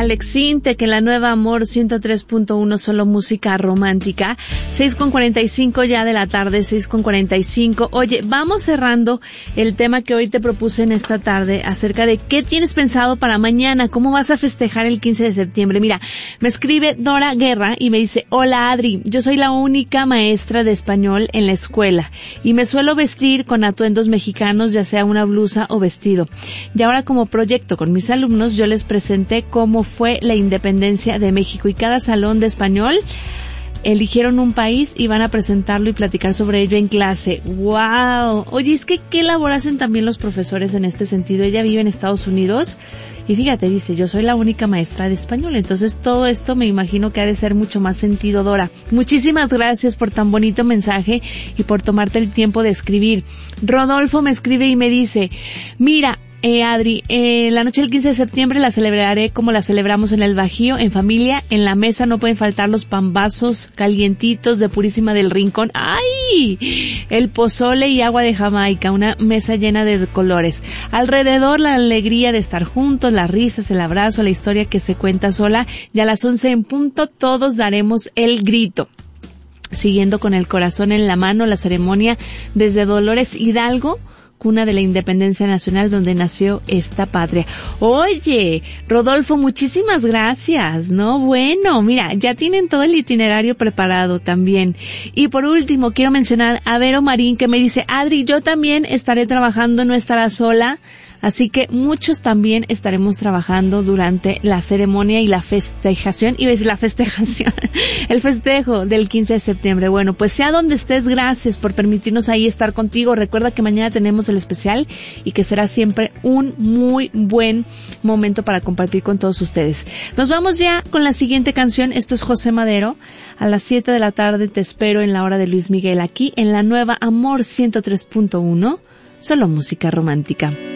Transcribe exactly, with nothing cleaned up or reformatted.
Alex Sinte, que en la nueva Amor ciento tres punto uno solo música romántica. seis con cuarenta y cinco ya de la tarde, seis con cuarenta y cinco. Oye, vamos cerrando el tema que hoy te propuse en esta tarde acerca de qué tienes pensado para mañana, cómo vas a festejar el quince de septiembre. Mira, me escribe Dora Guerra y me dice: hola Adri, yo soy la única maestra de español en la escuela y me suelo vestir con atuendos mexicanos, ya sea una blusa o vestido. Y ahora, como proyecto con mis alumnos, yo les presenté cómo fue la independencia de México y cada salón de español eligieron un país y van a presentarlo y platicar sobre ello en clase. ¡Wow! Oye, es que qué labor hacen también los profesores en este sentido. Ella vive en Estados Unidos y fíjate, dice, yo soy la única maestra de español. Entonces todo esto me imagino que ha de ser mucho más sentido, Dora. Muchísimas gracias por tan bonito mensaje y por tomarte el tiempo de escribir. Rodolfo me escribe y me dice: mira, Eh, Adri, eh, la noche del quince de septiembre la celebraré como la celebramos en el Bajío, en familia. En la mesa no pueden faltar los pambazos calientitos de Purísima del Rincón. ¡Ay! El pozole y agua de Jamaica, una mesa llena de colores. Alrededor la alegría de estar juntos, las risas, el abrazo, la historia que se cuenta sola. Y a las once en punto todos daremos el grito. Siguiendo con el corazón en la mano la ceremonia desde Dolores Hidalgo, cuna de la independencia nacional donde nació esta patria. Oye, Rodolfo, muchísimas gracias, ¿no? Bueno, mira, ya tienen todo el itinerario preparado también. Y por último, quiero mencionar a Vero Marín, que me dice: Adri, yo también estaré trabajando, no estará sola. Así que muchos también estaremos trabajando durante la ceremonia y la festejación, iba a decir la festejación, el festejo del quince de septiembre. Bueno, pues sea donde estés, gracias por permitirnos ahí estar contigo. Recuerda que mañana tenemos el especial y que será siempre un muy buen momento para compartir con todos ustedes. Nos vamos ya con la siguiente canción. Esto es José Madero. A las siete de la tarde te espero en la hora de Luis Miguel, aquí en la nueva Amor ciento tres punto uno, solo música romántica.